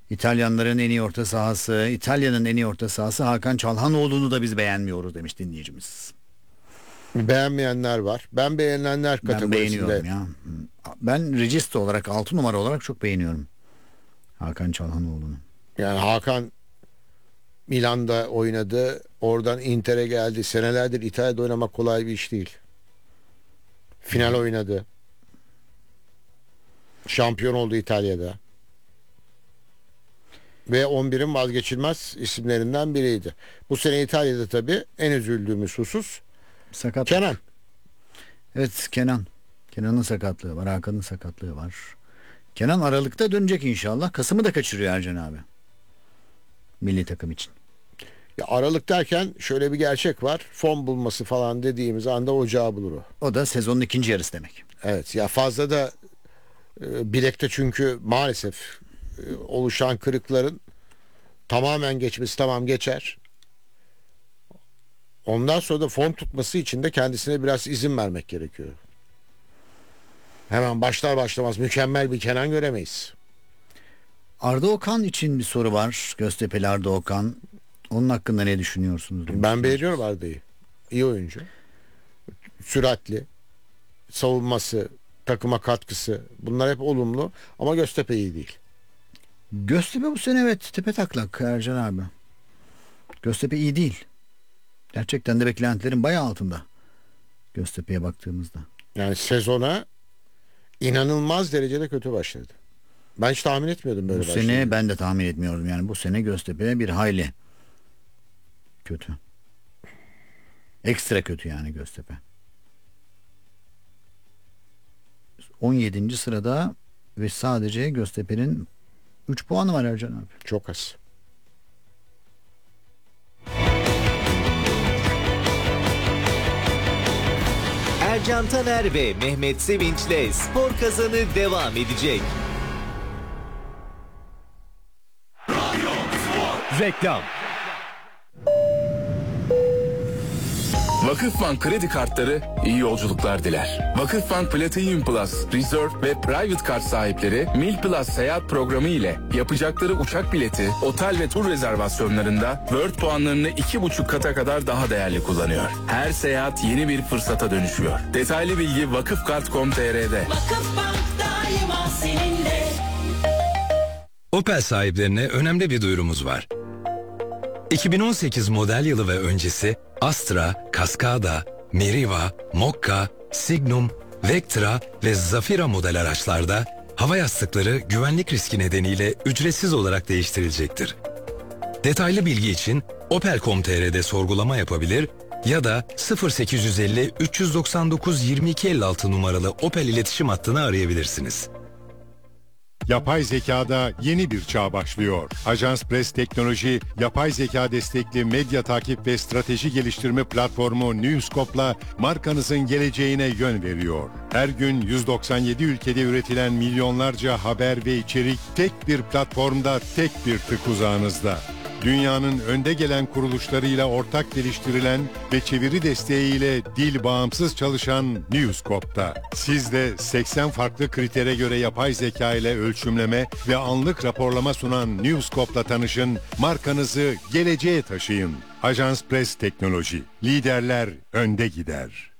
İtalyanların en iyi orta sahası, İtalya'nın en iyi orta sahası Hakan Çalhanoğlu'nu da biz beğenmiyoruz demiş dinleyicimiz. Beğenmeyenler var. Ben beğenilenler Ben kategorisinde. beğeniyorum ya. Ben regista olarak 6 numara olarak çok beğeniyorum Hakan Çalhanoğlu'nu. Yani Hakan Milan'da oynadı. Oradan Inter'e geldi. Senelerdir İtalya'da oynamak kolay bir iş değil. Final oynadı. Şampiyon oldu İtalya'da. Ve 11'in vazgeçilmez isimlerinden biriydi. Bu sene İtalya'da tabii en üzüldüğümüz husus Sakat. Kenan. Evet, Kenan. Kenan'ın sakatlığı var, Hakan'ın sakatlığı var. Kenan Aralık'ta dönecek inşallah. Kasım'ı da kaçırıyor Ercan abi. Milli takım için. Ya Aralık derken şöyle bir gerçek var. Form bulması falan dediğimiz anda ocağı bulur o. O da sezonun ikinci yarısı demek. Evet ya fazla da bilekte çünkü maalesef oluşan kırıkların tamamen geçmesi tamam geçer. Ondan sonra da form tutması için de kendisine biraz izin vermek gerekiyor. Hemen başlar başlamaz mükemmel bir Kenan göremeyiz. Arda Okan için bir soru var. Göztepe'li Arda Okan. Onun hakkında ne düşünüyorsunuz? Ben beğeniyorum Arda'yı. İyi oyuncu. Süratli. Savunması, takıma katkısı bunlar hep olumlu ama Göztepe iyi değil. Göztepe bu sene evet tepe taklak Ercan abi. Göztepe iyi değil. Gerçekten de beklentilerin bayağı altında. Göztepe'ye baktığımızda. Yani sezona inanılmaz derecede kötü başladı. Ben hiç tahmin etmiyordum böyle Bu başlayacağını. sene ben de tahmin etmiyorum yani bu sene Göztepe bir hayli kötü. Ekstra kötü yani Göztepe. 17. sırada ve sadece Göztepe'nin 3 puanı var Ercan abi. Çok az. Ercan Taner ve Mehmet Sevinç'le Spor Kazanı devam edecek. Reklam. Vakıfbank kredi kartları iyi yolculuklar diler. Vakıfbank Platinum Plus, Reserve ve Private Kart sahipleri Mil Plus seyahat programı ile yapacakları uçak bileti, otel ve tur rezervasyonlarında World puanlarını 2,5 kata kadar daha değerli kullanıyor. Her seyahat yeni bir fırsata dönüşüyor. Detaylı bilgi vakıfkart.com.tr'de. Vakıfbank daima seninle. Opel sahiplerine önemli bir duyurumuz var. 2018 model yılı ve öncesi Astra, Cascada, Meriva, Mokka, Signum, Vectra ve Zafira model araçlarda hava yastıkları güvenlik riski nedeniyle ücretsiz olarak değiştirilecektir. Detaylı bilgi için Opel.com.tr'de sorgulama yapabilir ya da 0850 399 2256 numaralı Opel iletişim hattını arayabilirsiniz. Yapay zekada yeni bir çağ başlıyor. Ajans Press Teknoloji, yapay zeka destekli medya takip ve strateji geliştirme platformu Newscope'la markanızın geleceğine yön veriyor. Her gün 197 ülkede üretilen milyonlarca haber ve içerik tek bir platformda, tek bir tık uzağınızda. Dünyanın önde gelen kuruluşlarıyla ortak geliştirilen ve çeviri desteğiyle dil bağımsız çalışan Newscope'da. Siz de 80 farklı kritere göre yapay zeka ile ölçümleme ve anlık raporlama sunan Newscope'la tanışın, markanızı geleceğe taşıyın. Ajans Press Teknoloji, liderler önde gider.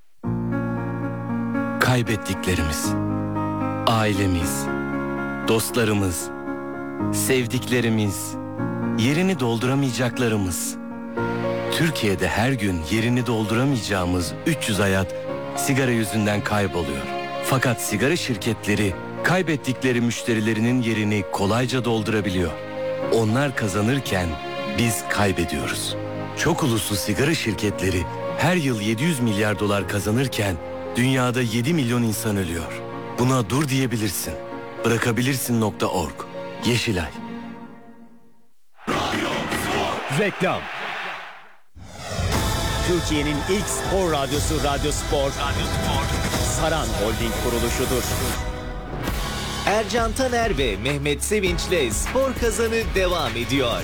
Kaybettiklerimiz, ailemiz, dostlarımız, sevdiklerimiz, yerini dolduramayacaklarımız. Türkiye'de her gün yerini dolduramayacağımız 300 hayat sigara yüzünden kayboluyor. Fakat sigara şirketleri kaybettikleri müşterilerinin yerini kolayca doldurabiliyor. Onlar kazanırken biz kaybediyoruz. Çok uluslu sigara şirketleri her yıl 700 milyar dolar kazanırken dünyada 7 milyon insan ölüyor. Buna dur diyebilirsin. Bırakabilirsin.org. Yeşilay. Reklam. Türkiye'nin ilk spor radyosu Radyo Spor. Saran Holding kuruluşudur. Ercan Taner ve Mehmet Sevinç'le Spor Kazanı devam ediyor.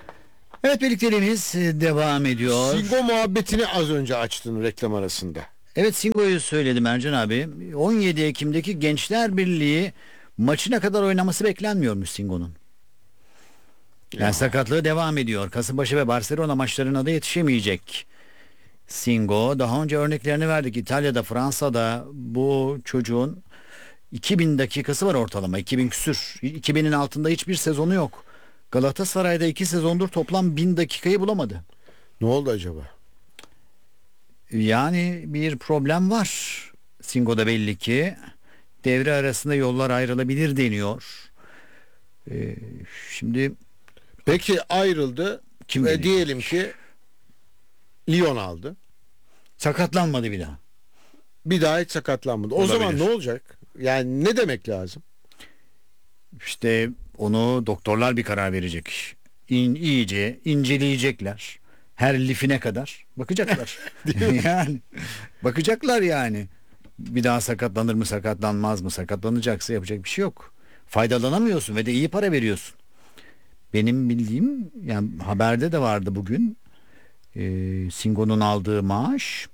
Evet birlikteliğimiz devam ediyor. Singo muhabbetini az önce açtın reklam arasında. Evet, Singo'yu söyledim Ercan abi. 17 Ekim'deki Gençler Birliği maçına kadar oynaması beklenmiyormuş Singo'nun. Yani sakatlığı devam ediyor. Kasımpaşa ve Barcelona maçlarına da yetişemeyecek Singo. Daha önce örneklerini verdik. İtalya'da, Fransa'da bu çocuğun 2000 dakikası var ortalama. 2000 küsür. 2000'in altında hiçbir sezonu yok. Galatasaray'da 2 sezondur toplam 1000 dakikayı bulamadı. Ne oldu acaba? Yani bir problem var. Singo'da belli ki devre arasında yollar ayrılabilir deniyor. Şimdi Peki ayrıldı Kim ve gelecek? diyelim ki Lyon aldı. sakatlanmadı bir daha. Bir daha hiç sakatlanmadı. O Olabilir. zaman ne olacak? Yani ne demek lazım? İşte onu doktorlar bir karar verecek. İyice inceleyecekler. Her lifine kadar bakacaklar. Yani bakacaklar yani. Bir daha sakatlanır mı, sakatlanmaz mı? Sakatlanacaksa yapacak bir şey yok. Faydalanamıyorsun ve de iyi para veriyorsun. Benim bildiğim, yani haberde de vardı bugün. Singo'nun aldığı maaş,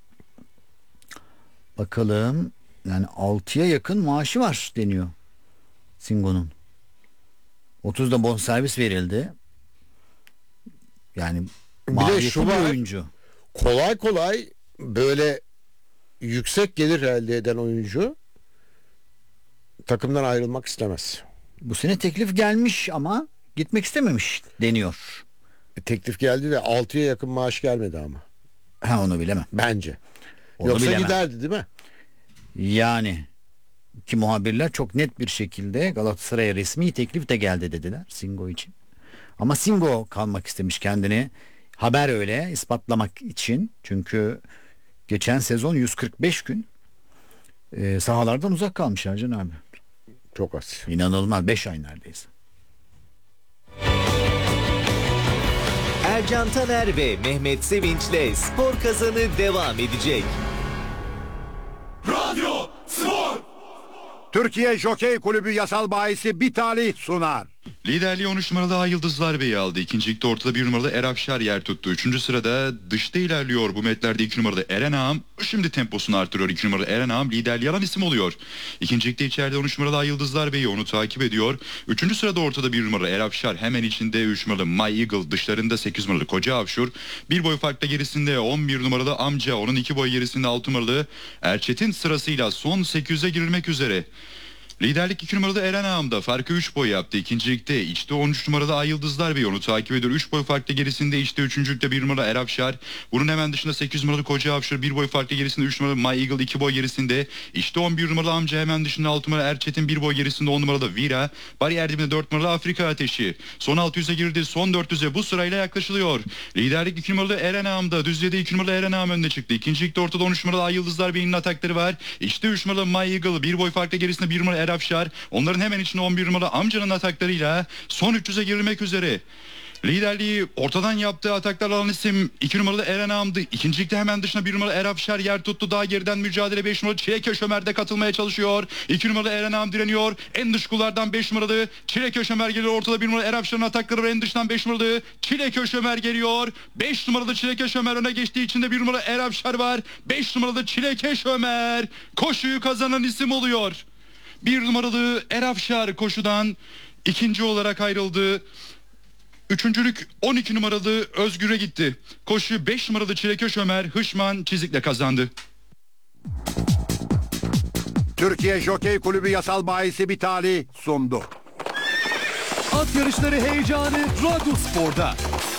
bakalım, yani 6'ya yakın maaşı var deniyor Singo'nun. 30'da bonservis verildi. Yani Bir de maliyetli şu bir var. oyuncu. Kolay kolay böyle yüksek gelir elde eden oyuncu takımdan ayrılmak istemez. Bu sene teklif gelmiş ama gitmek istememiş deniyor. Teklif geldi de 6'ya yakın maaş gelmedi ama. Ha, onu bilemem. Bence. Onu Yoksa bilemem. giderdi değil mi? Yani ki muhabirler çok net bir şekilde Galatasaray'a resmi teklif de geldi dediler Singo için. Ama Singo kalmak istemiş kendini. Haber öyle, ispatlamak için. Çünkü geçen sezon 145 gün sahalardan uzak kalmış Ercan abi. Çok az. İnanılmaz, 5 ay neredeyse. Ercan Taner ve Mehmet Sevinç'le Spor Kazanı devam edecek. Türkiye Jokey Kulübü yasal bahisi Bitali sunar. Liderliği 13 numaralı Ay Yıldızlar Bey'i aldı. İkincilikte ortada 1 numaralı Erafşar yer tuttu. 3. sırada dışta ilerliyor bu metlerde 2 numaralı Eren Ağam. Şimdi temposunu artırıyor. 2 numaralı Eren Ağam liderliği alan isim oluyor. İkincilikte içeride 13 numaralı Ay Yıldızlar Bey'i onu takip ediyor. 3. sırada ortada 1 numaralı Erafşar. Hemen içinde 3 numaralı My Eagle. Dışlarında 8 numaralı Koca Avşur. Bir boy farkla gerisinde 11 numaralı Amca. Onun 2 boy gerisinde 6 numaralı Erçetin sırasıyla son 800'e girilmek üzere. Liderlik 2 numaralı Eren Ağam'da farkı 3 boy yaptı. İkincilikte içte 13 numaralı Ay Yıldızlar Bey onu takip ediyor. 3 boy farklı gerisinde içte 3. 1 numaralı Erafşar. Bunun hemen dışında 8 numaralı Koca Avşar 1 boy farklı gerisinde 3 numaralı My Eagle 2 boy gerisinde. İşte 11 numaralı Amca hemen dışında 6 numaralı Erçetin 1 boy gerisinde 10 numaralı Vira. Bariyer dibinde 4 numaralı Afrika Ateşi. Son 600'e girdi, son 400'e bu sırayla yaklaşılıyor. Liderlik 2 numaralı Eren Ağam'da. Düzlede 2 numaralı Eren Ağam önüne çıktı. İkincilikte ortada 13 numaralı Ay Yıldızlar Bey'in atakları var. İşte 3 numaralı My Eagle 1 boy farklı gerisinde 1 numaralı Erafşar. Onların hemen içinde 11 numaralı Amca'nın ataklarıyla son 300'e girilmek üzere. Liderliği ortadan yaptığı ataklar alan isim 2 numaralı Eren Ağam'dı. İkincilikte hemen dışına 1 numaralı Erafşar yer tuttu. Daha geriden mücadele 5 numaralı Çilek Ömer de katılmaya çalışıyor. 2 numaralı Eren Ağam direniyor. En dış kullardan 5 numaralı Çilek Ömer geliyor. Ortada 1 numaralı Erafşar'ın atakları var. En dıştan 5 numaralı Çilek Ömer geliyor. 5 numaralı Çilek Ömer öne geçtiği içinde 1 numaralı Erafşar var. 5 numaralı Çilek Ömer koşuyu kazanan isim oluyor. 1 numaralı Erafşar koşudan ikinci olarak ayrıldı. Üçüncülük 12 numaralı Özgür'e gitti. Koşuyu 5 numaralı Çileköş Ömer Hışman çizikle kazandı. Türkiye Jokey Kulübü yasal bahisi Bitali sundu. At yarışları heyecanı Radyo Spor'da.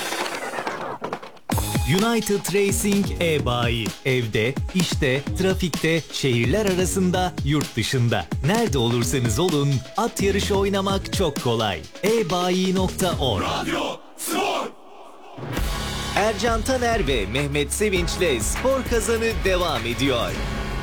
United Racing e-bayi. Evde, işte, trafikte, şehirler arasında, yurt dışında. Nerede olursanız olun, at yarışı oynamak çok kolay. ebayi.org. Radyo Spor. Ercan Taner ve Mehmet Sevinç'le Spor Kazanı devam ediyor.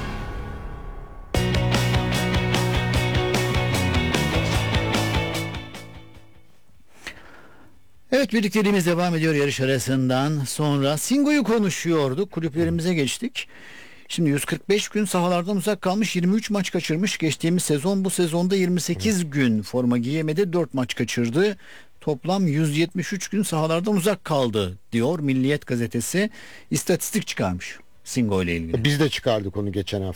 Evet, birlikteliğimiz devam ediyor yarış arasından sonra. Singo'yu konuşuyorduk. Kulüplerimize geçtik. Şimdi 145 gün sahalardan uzak kalmış, 23 maç kaçırmış. Geçtiğimiz sezon, bu sezonda 28 gün forma giyemedi, 4 maç kaçırdı. Toplam 173 gün sahalardan uzak kaldı diyor Milliyet gazetesi. İstatistik çıkarmış. Singo ile ilgili. Biz de çıkardık onu geçen hafta.